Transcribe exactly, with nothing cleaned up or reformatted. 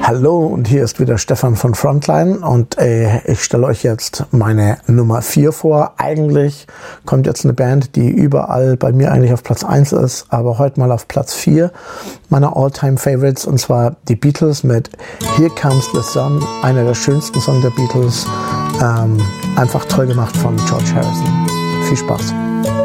Hallo, und hier ist wieder Stefan von Frontline und äh, ich stelle euch jetzt meine Nummer vier vor. Eigentlich kommt jetzt eine Band, die überall bei mir eigentlich auf Platz eins ist, aber heute mal auf Platz vier meiner All-Time-Favorites, und zwar die Beatles mit Here Comes the Sun, einer der schönsten Songs der Beatles. Ähm, einfach toll gemacht von George Harrison. Viel Spaß.